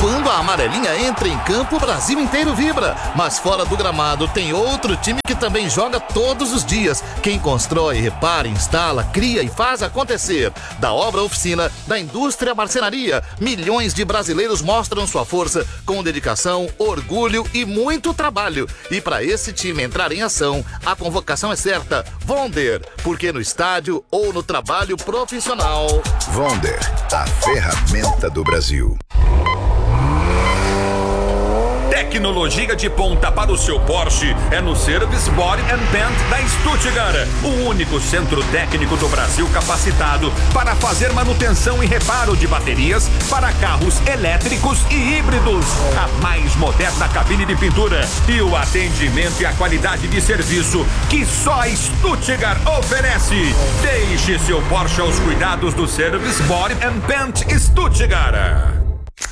Quando a amarelinha entra em campo, o Brasil inteiro vibra. Mas fora do gramado tem outro time que também joga todos os dias. Quem constrói, repara, instala, cria e faz acontecer. Da obra à oficina, da indústria à marcenaria, milhões de brasileiros mostram sua força com dedicação, orgulho e muito trabalho. E para esse time entrar em ação, a convocação é certa. Vonder, porque no estádio ou no trabalho profissional. Vonder, a ferramenta do Brasil. Tecnologia de ponta para o seu Porsche é no Service Body and Paint da Stuttgart, o único centro técnico do Brasil capacitado para fazer manutenção e reparo de baterias para carros elétricos e híbridos. A mais moderna cabine de pintura e o atendimento e a qualidade de serviço que só a Stuttgart oferece. Deixe seu Porsche aos cuidados do Service Body and Paint Stuttgart.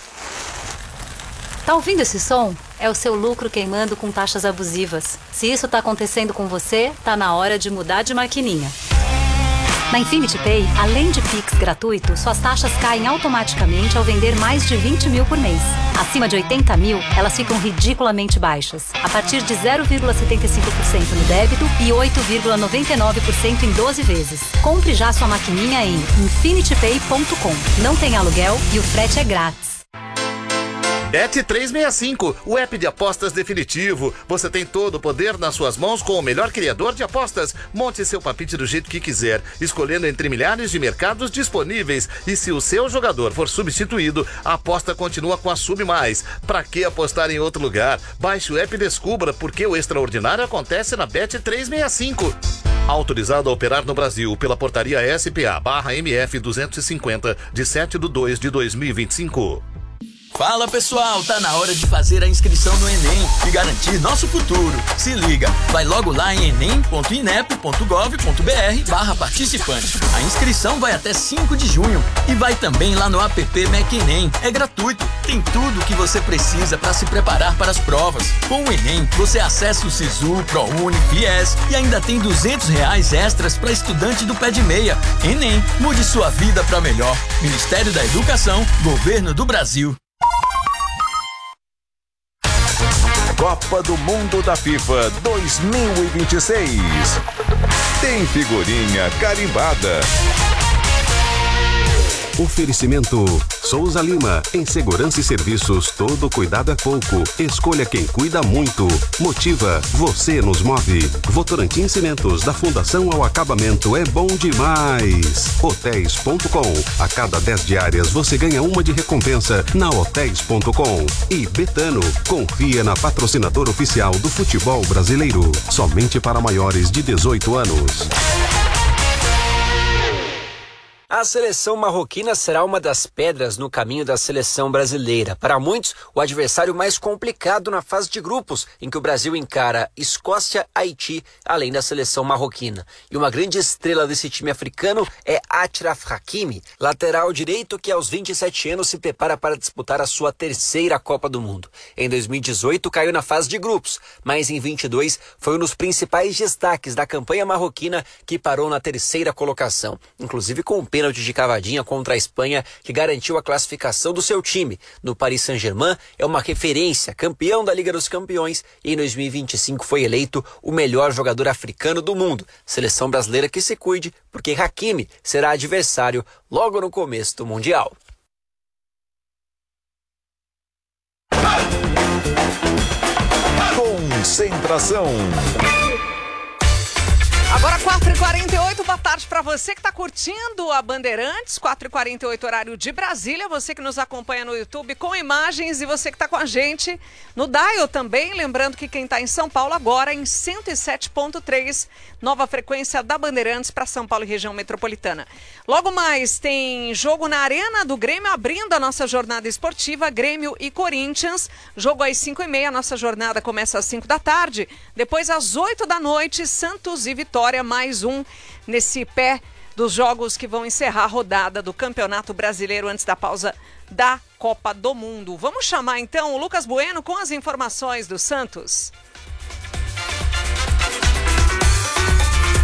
Tá ouvindo esse som? É o seu lucro queimando com taxas abusivas. Se isso tá acontecendo com você, tá na hora de mudar de maquininha. Na Infinity Pay, além de Pix gratuito, suas taxas caem automaticamente ao vender mais de 20 mil por mês. Acima de 80 mil, elas ficam ridiculamente baixas, a partir de 0,75% no débito e 8,99% em 12 vezes. Compre já sua maquininha em infinitypay.com. Não tem aluguel e o frete é grátis. Bet365, o app de apostas definitivo. Você tem todo o poder nas suas mãos com o melhor criador de apostas. Monte seu palpite do jeito que quiser, escolhendo entre milhares de mercados disponíveis. E se o seu jogador for substituído, a aposta continua com a Sub+. Pra que apostar em outro lugar? Baixe o app e descubra porque o extraordinário acontece na Bet365. Autorizado a operar no Brasil pela portaria SPA/MF 250 de 7/2/2025. Fala pessoal, tá na hora de fazer a inscrição no Enem e garantir nosso futuro. Se liga, vai logo lá em enem.inep.gov.br/participante. A inscrição vai até 5 de junho e vai também lá no app Mac Enem. É gratuito, tem tudo o que você precisa para se preparar para as provas. Com o Enem, você acessa o Sisu, ProUni, FIES e ainda tem R$200 extras para estudante do pé de meia. Enem, mude sua vida para melhor. Ministério da Educação, Governo do Brasil. Copa do Mundo da FIFA 2026. Tem figurinha carimbada. Oferecimento Souza Lima. Em segurança e serviços, todo cuidado é pouco. Escolha quem cuida muito. Motiva, você nos move. Votorantim Cimentos, da fundação ao acabamento, é bom demais. Hotéis.com. A cada 10 diárias você ganha uma de recompensa na Hotéis.com. E Betano, confia na patrocinadora oficial do futebol brasileiro. Somente para maiores de 18 anos. A seleção marroquina será uma das pedras no caminho da seleção brasileira. Para muitos, o adversário mais complicado na fase de grupos, em que o Brasil encara Escócia, Haiti, além da seleção marroquina. E uma grande estrela desse time africano é Achraf Hakimi, lateral direito que aos 27 anos se prepara para disputar a sua terceira Copa do Mundo. Em 2018 caiu na fase de grupos, mas em 22 foi um dos principais destaques da campanha marroquina que parou na terceira colocação, inclusive com o pênalti de cavadinha contra a Espanha, que garantiu a classificação do seu time. No Paris Saint-Germain, é uma referência, campeão da Liga dos Campeões, e em 2025 foi eleito o melhor jogador africano do mundo. Seleção brasileira que se cuide, porque Hakimi será adversário logo no começo do Mundial. Concentração. Agora 4h48, boa tarde para você que está curtindo a Bandeirantes, 4h48 horário de Brasília, você que nos acompanha no YouTube com imagens e você que está com a gente no Dial também, lembrando que quem está em São Paulo agora em 107.3, nova frequência da Bandeirantes para São Paulo e região metropolitana. Logo mais tem jogo na Arena do Grêmio, abrindo a nossa jornada esportiva, Grêmio e Corinthians, jogo às 5h30, a nossa jornada começa às 5 da tarde, depois às 8 da noite, Santos e Vitória, mais um nesse pé dos jogos que vão encerrar a rodada do Campeonato Brasileiro antes da pausa da Copa do Mundo. Vamos chamar então o Lucas Bueno com as informações do Santos.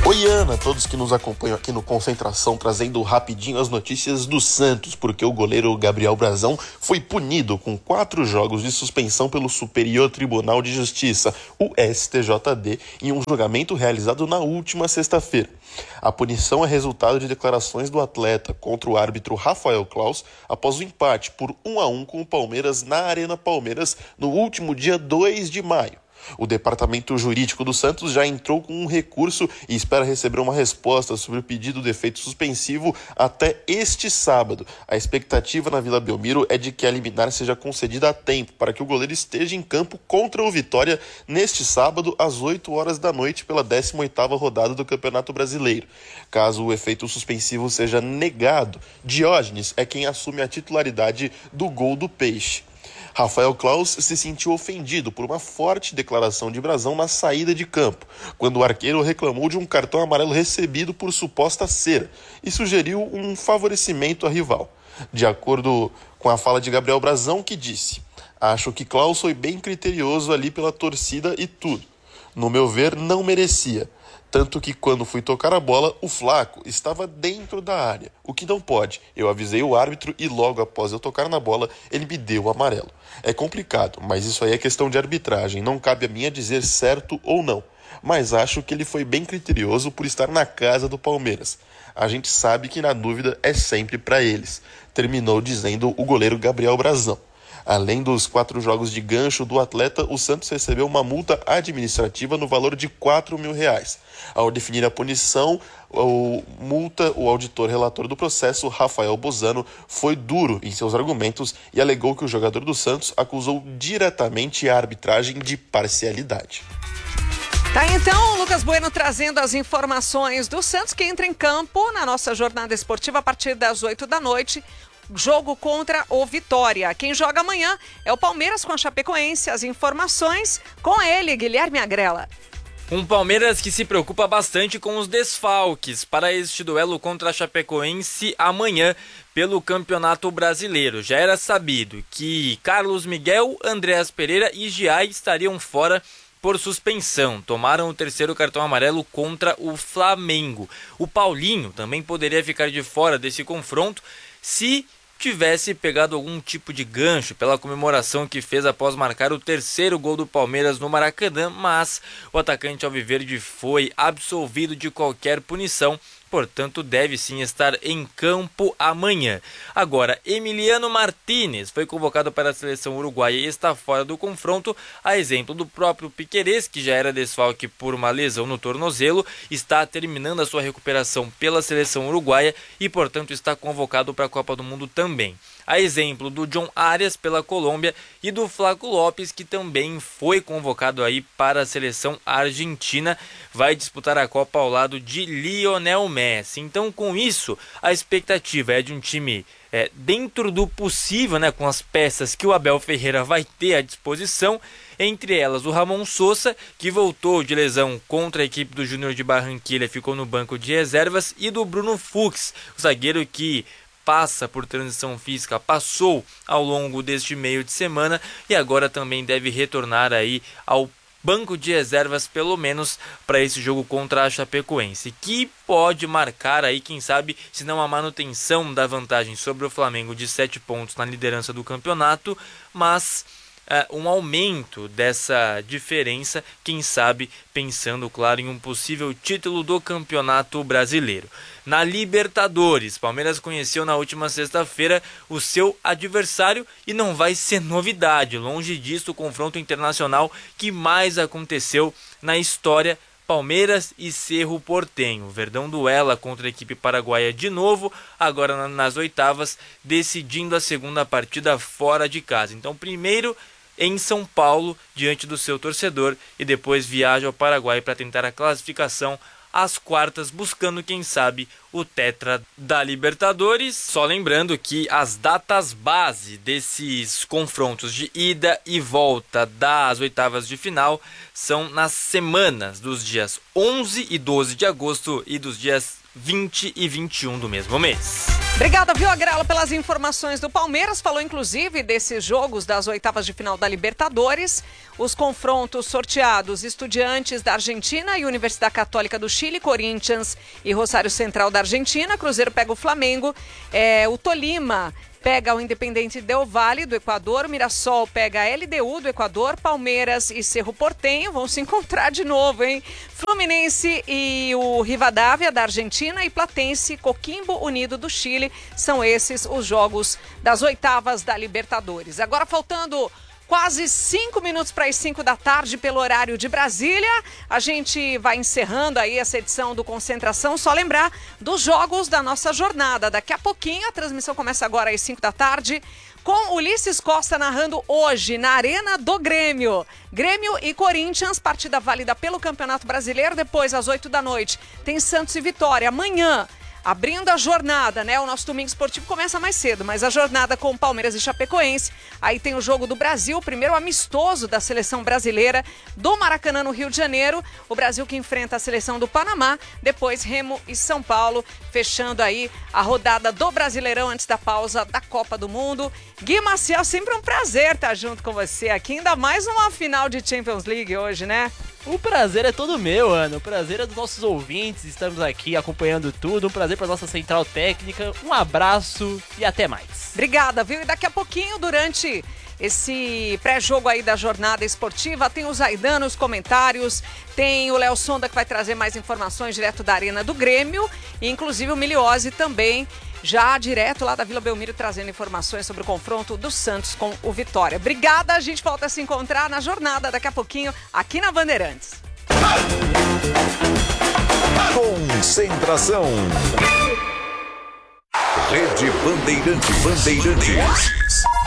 Oi, Ana, todos que nos acompanham aqui no Concentração, trazendo rapidinho as notícias do Santos, porque o goleiro Gabriel Brazão foi punido com 4 jogos de suspensão pelo Superior Tribunal de Justiça, o STJD, em um julgamento realizado na última sexta-feira. A punição é resultado de declarações do atleta contra o árbitro Rafael Claus após o empate por 1-1 com o Palmeiras na Arena Palmeiras no último dia 2 de maio. O Departamento Jurídico do Santos já entrou com um recurso e espera receber uma resposta sobre o pedido de efeito suspensivo até este sábado. A expectativa na Vila Belmiro é de que a liminar seja concedida a tempo para que o goleiro esteja em campo contra o Vitória neste sábado às 8 horas da noite pela 18ª rodada do Campeonato Brasileiro. Caso o efeito suspensivo seja negado, Diógenes é quem assume a titularidade do gol do Peixe. Rafael Claus se sentiu ofendido por uma forte declaração de Brazão na saída de campo, quando o arqueiro reclamou de um cartão amarelo recebido por suposta cera e sugeriu um favorecimento à rival. De acordo com a fala de Gabriel Brazão, que disse: "Acho que Claus foi bem criterioso ali pela torcida e tudo. No meu ver, não merecia. Tanto que quando fui tocar a bola, o Flaco estava dentro da área, o que não pode. Eu avisei o árbitro e logo após eu tocar na bola, ele me deu o amarelo. É complicado, mas isso aí é questão de arbitragem, não cabe a mim dizer certo ou não. Mas acho que ele foi bem criterioso por estar na casa do Palmeiras. A gente sabe que na dúvida é sempre para eles", terminou dizendo o goleiro Gabriel Brazão. Além dos 4 jogos de gancho do atleta, o Santos recebeu uma multa administrativa no valor de R$4.000. Ao definir a punição, o auditor relator do processo, Rafael Bozano, foi duro em seus argumentos e alegou que o jogador do Santos acusou diretamente a arbitragem de parcialidade. Tá, então, Lucas Bueno trazendo as informações do Santos, que entra em campo na nossa jornada esportiva a partir das 8 da noite. Jogo contra o Vitória. Quem joga amanhã é o Palmeiras com a Chapecoense. As informações com ele, Guilherme Agrela. Um Palmeiras que se preocupa bastante com os desfalques para este duelo contra a Chapecoense amanhã pelo Campeonato Brasileiro. Já era sabido que Carlos Miguel, Andréas Pereira e Giai estariam fora por suspensão. Tomaram o 3º cartão amarelo contra o Flamengo. O Paulinho também poderia ficar de fora desse confronto se tivesse pegado algum tipo de gancho pela comemoração que fez após marcar o 3º gol do Palmeiras no Maracanã, mas o atacante alviverde foi absolvido de qualquer punição, portanto deve sim estar em campo amanhã. Agora, Emiliano Martínez foi convocado para a seleção uruguaia e está fora do confronto, a exemplo do próprio Piquerez, que já era desfalque por uma lesão no tornozelo, está terminando a sua recuperação pela seleção uruguaia e, portanto, está convocado para a Copa do Mundo também. A exemplo do John Arias pela Colômbia e do Flaco Lopes, que também foi convocado aí para a seleção argentina, vai disputar a Copa ao lado de Lionel Messi. Então, com isso, a expectativa é de um time dentro do possível, né, com as peças que o Abel Ferreira vai ter à disposição, entre elas o Ramon Sosa, que voltou de lesão contra a equipe do Júnior de Barranquilla, ficou no banco de reservas, e do Bruno Fux, o zagueiro que passa por transição física, passou ao longo deste meio de semana e agora também deve retornar aí ao banco de reservas, pelo menos para esse jogo contra a Chapecoense, que pode marcar aí, quem sabe, se não a manutenção da vantagem sobre o Flamengo de 7 pontos na liderança do campeonato, mas um aumento dessa diferença, quem sabe pensando, claro, em um possível título do Campeonato Brasileiro. Na Libertadores, Palmeiras conheceu na última sexta-feira o seu adversário e não vai ser novidade, longe disso, o confronto internacional que mais aconteceu na história. Palmeiras e Cerro Porteño. Verdão duela contra a equipe paraguaia de novo, agora nas oitavas, decidindo a segunda partida fora de casa. Então, primeiro em São Paulo, diante do seu torcedor, e depois viaja ao Paraguai para tentar a classificação às quartas, buscando, quem sabe, o tetra da Libertadores. Só lembrando que as datas base desses confrontos de ida e volta das oitavas de final são nas semanas dos dias 11 e 12 de agosto e dos dias 20 e 21 do mesmo mês. Obrigada, viu, Agrelo, pelas informações do Palmeiras. Falou, inclusive, desses jogos das oitavas de final da Libertadores. Os confrontos sorteados: Estudiantes da Argentina e Universidade Católica do Chile, Corinthians e Rosário Central da Argentina. Cruzeiro pega o Flamengo. O Tolima pega o Independente Del Valle do Equador, o Mirassol pega a LDU do Equador, Palmeiras e Cerro Porteño vão se encontrar de novo, hein? Fluminense e o Rivadavia da Argentina e Platense, Coquimbo Unido do Chile. São esses os jogos das oitavas da Libertadores. Agora faltando quase 5 minutos para as 5 da tarde pelo horário de Brasília. A gente vai encerrando aí essa edição do Concentração. Só lembrar dos jogos da nossa jornada. Daqui a pouquinho, a transmissão começa agora às 5 da tarde, com Ulisses Costa narrando hoje na Arena do Grêmio. Grêmio e Corinthians, partida válida pelo Campeonato Brasileiro. Depois, às 8 da noite, tem Santos e Vitória. Amanhã, abrindo a jornada, né? O nosso domingo esportivo começa mais cedo, mas a jornada com Palmeiras e Chapecoense. Aí tem o Jogo do Brasil, o primeiro amistoso da seleção brasileira do Maracanã, no Rio de Janeiro. O Brasil que enfrenta a seleção do Panamá. Depois Remo e São Paulo, fechando aí a rodada do Brasileirão antes da pausa da Copa do Mundo. Gui Maciel, sempre um prazer estar junto com você aqui, ainda mais numa final de Champions League hoje, né? O prazer é todo meu, Ana. O prazer é dos nossos ouvintes. Estamos aqui acompanhando tudo. Um prazer para nossa central técnica. Um abraço e até mais. Obrigada, viu? E daqui a pouquinho, durante esse pré-jogo aí da jornada esportiva, tem o Zaidan nos comentários, tem o Léo Sonda que vai trazer mais informações direto da Arena do Grêmio, e inclusive o Miliose também, já direto lá da Vila Belmiro, trazendo informações sobre o confronto do Santos com o Vitória. Obrigada, a gente volta a se encontrar na jornada daqui a pouquinho aqui na Bandeirantes. Concentração. Rede Bandeirantes.